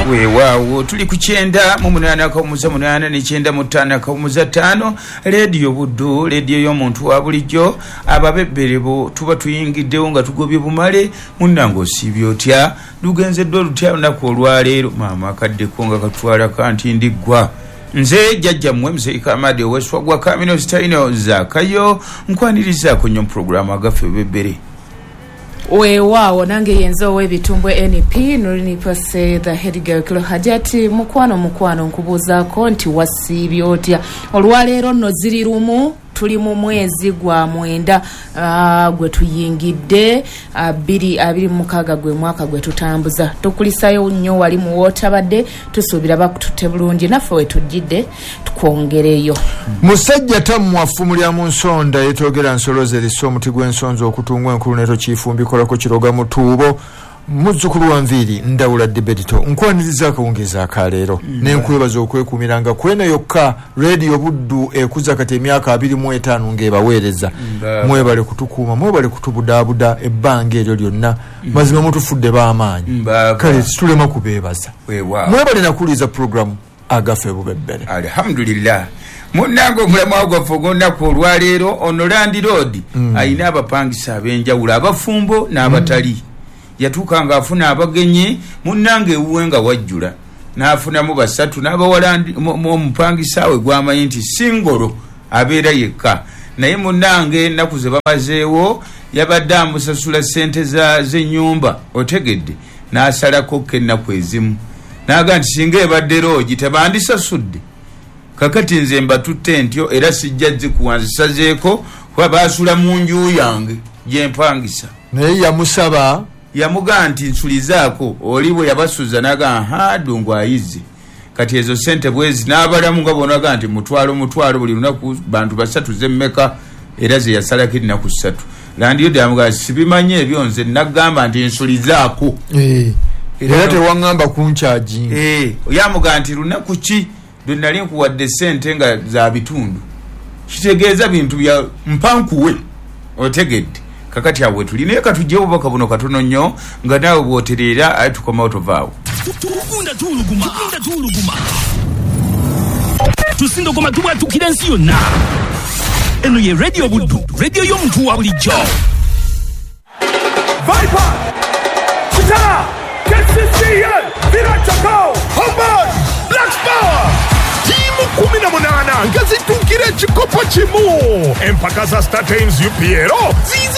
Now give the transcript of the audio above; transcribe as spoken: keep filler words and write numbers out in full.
weewaawo tuli ku kyenda mu munaana kawumuza munaana ne kyenda mu ttaano kawumuza ttaano leediyo Buddu, leediyo y'omuntu wa bulijjo. Ababebberebo tuba tuyingiddewo nga tugobye bumale. Munnange osiibye otya? Lugenzeddwa lutya lunaku olwaleero? Maama akaddeko nga katwala kanti ndiggwa. Nze jjajja mmwe Mzee Amadi ow'Esswagwa Kamino Sitaino Zakayo nkwanirizaako nnyo mu pulogulaamu agaffe bebbere. Weewaawo nange yenze ow'ebitumbwe N P Nurini Pase the head girl Kilo Hajati mukwano mukwano nkubuuzaako nti wasiibye otya? Olwaleero nno ziri lumu tuli mu mwezi gwa mwenda uh, gwe tuyingidde abiri abiri mukaaga gwe mwaka gwe tutambuza. Tukulisayo nnyo wali mu wotabadde tusuubira bakututte bulungi naffe we tujjidde tukwongereyo. Musajja tammwafu mulya mu nsonda yetogera nsoloze liso omuti gw'ensonzo okutungwa enkulu neto kiifumbikolako kiroga mu tuubo. Muzzukulu wa Nviiri Ndawula Debedito nkwaniriza akawungeza akaleero nenkwebaza okwekuumiranga kweno yokka Radio Buddu ekuza kati emyaka abiri mu etaano ng'ebaweereza. Mwebale kutukuuma, mwebale kutubudaabuda ebbanga eryo lyonna. Mazima mutufudde b'amaanyi kale tulema kubeebaza. Mwebale nakuliza programu agaffe bubebbere. Alhamdulillah. Munnange omulamu gwaffe ogw'olunaku olwaleero ono Land Road ayina abapangisa ab'enjawulo abafumbo n'abatali. Yatuuka ng'afuna abagenyi munnange ewuwe nga wajjula n'afunamu basatu n'abawala omupangisa we gw'amanyi nti singolo abeera yekka. Naye munnange ennaku ze bamazeewo yabadde amusasula ssente z'ennyumba otegedde n'asalako k'ennaku ezimu n'aga nti singa ebadde loogi tebandisasudde. Kakati nze mbatutte ntyo era sijja zikuwanzisazeeko kuba baasula mu nju yange gye mpangisa. Naye yamusaba yamugaa nti nsulizaako oli bwe yabasuza naga ha dungu ayize kati ezo sente bwezi n'abalamu nga bonaga nti mutwalo mutwalo buli lunaku bantu basatu zemmeka era ze yasalako ennaku ssatu. Land Road yamugaa sibimanye ebyo nze nagamba nti nsulizaako era tewaŋŋamba kuncaji. Yamugaa nti lunaku ki lwe nali nkuwadde sente nga za bitundu kitegeeza bintu bya mpankuwe otegedde. Kakati awe tulinaye katujjewo baka buno katono nnyo nga naawe bw'otereera aye tukomawo tovaawo. Tukunda tuuluguma, tukunda tuuluguma. Tusindogoma tubwatukira ensi yonna. Eno ye Radio Buddu, radio y'omuntu wa bulijjo. Viper! Chitara! K C C L! Virachako! Homeboy! Black Power! Timu kumi na munana nga zituukira ekikopo kimu. Empaka za Star Times U P L zizi